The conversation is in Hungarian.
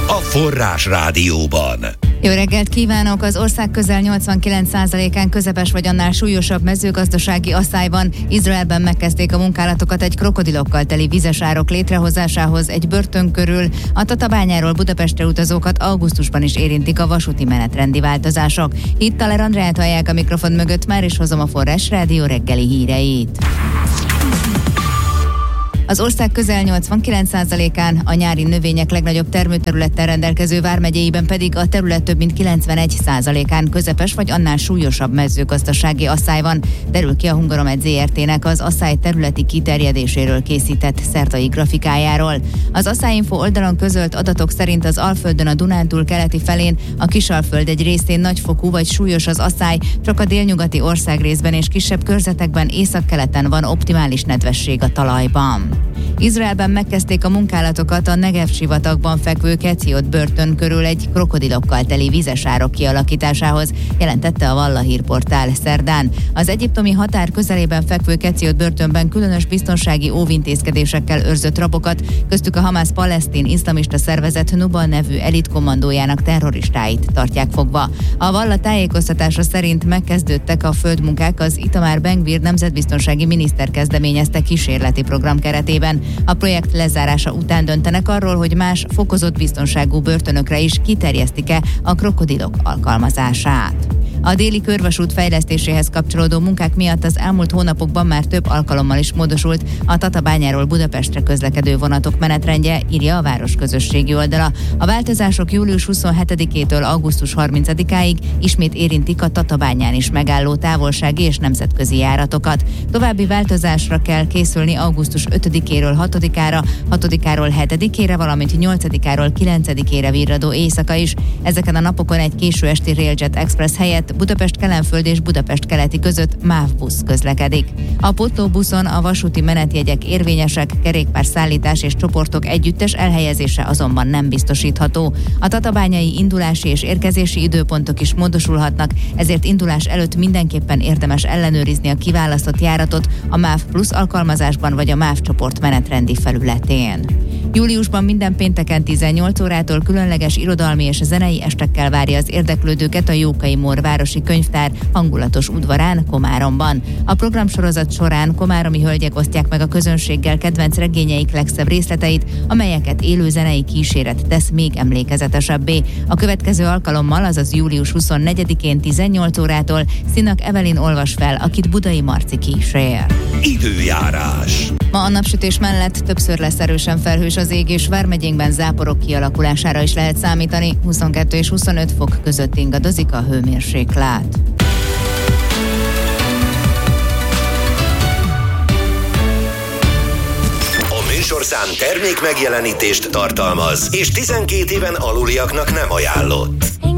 a Forrás Rádióban. Jó reggelt kívánok! Az ország közel 89%-án közepes vagy annál súlyosabb mezőgazdasági asszályban. Izraelben megkezdték a munkálatokat egy krokodilokkal teli vizesárok létrehozásához egy börtön körül. A Tatabányáról Budapestre utazókat augusztusban is érintik a vasúti menetrendi változások. Itt Taler Andrát hallják a mikrofon mögött, már is hozom a Forrás Rádió reggeli híreit. Az ország közel 89%-án, a nyári növények legnagyobb termőterülettel rendelkező vármegyeiben pedig a terület több mint 91%-án közepes vagy annál súlyosabb mezőgazdasági asszály van, derül ki a Hungaromed ZRT-nek az asszály területi kiterjedéséről készített szerdai grafikájáról. Az Asszályinfo oldalon közölt adatok szerint az Alföldön a Dunántúl keleti felén, a Kisalföld egy részén nagyfokú vagy súlyos az asszály, csak a délnyugati országrészben és kisebb körzetekben északkeleten van optimális nedvesség a talajban. Izraelben megkezdték a munkálatokat a Negev sivatagban fekvő Keciot börtön körül egy krokodilokkal teli vizesárok kialakításához, jelentette a Valla hírportál szerdán. Az egyiptomi határ közelében fekvő Keciot börtönben különös biztonsági óvintézkedésekkel őrzött rabokat, köztük a Hamász palesztin iszlamista szervezet Nuba nevű elitkommandójának terroristáit tartják fogva. A Valla tájékoztatása szerint megkezdődtek a földmunkák, az Itamar Ben-Gvir nemzetbiztonsági miniszter kezdeményezte kísérleti program keretében. A projekt lezárása után döntenek arról, hogy más fokozott biztonságú börtönökre is kiterjesztik-e a krokodilok alkalmazását. A déli körvasút fejlesztéséhez kapcsolódó munkák miatt az elmúlt hónapokban már több alkalommal is módosult a Tatabányáról Budapestre közlekedő vonatok menetrendje, írja a városközösségi oldala. A változások július 27-től augusztus 30-áig ismét érintik a Tatabányán is megálló távolsági és nemzetközi járatokat. További változásra kell készülni augusztus 5-éről 6-ára, 6-áról 7-ére, valamint 8-áról 9-ére virradó éjszaka is. Ezeken a napokon egy késő esti Railjet Express helyett Budapest-Kelenföld és Budapest-Keleti között MÁV busz közlekedik. A pótlóbuszon a vasúti menetjegyek érvényesek, kerékpárszállítás és csoportok együttes elhelyezése azonban nem biztosítható. A tatabányai indulási és érkezési időpontok is módosulhatnak, ezért indulás előtt mindenképpen érdemes ellenőrizni a kiválasztott járatot a MÁV Plus alkalmazásban vagy a MÁV csoport menetrendi felületén. Júliusban minden pénteken 18 órától különleges irodalmi és zenei estekkel várja az érdeklődőket a Jókai Mór városi könyvtár hangulatos udvarán, Komáromban. A programsorozat során komáromi hölgyek osztják meg a közönséggel kedvenc regényeik legszebb részleteit, amelyeket élő zenei kíséret tesz még emlékezetesebbé. A következő alkalommal, azaz július 24-én 18 órától Szinak Evelyn olvas fel, akit Budai Marci kísér. Időjárás. Ma a napsütés mellett többször lesz erősen felhős az ég, és vármegyénkben záporok kialakulására is lehet számítani. 22 és 25 fok között ingadozik a hőmérséklet. A műsorszám termék megjelenítést tartalmaz, és 12 éven aluliaknak nem ajánlott.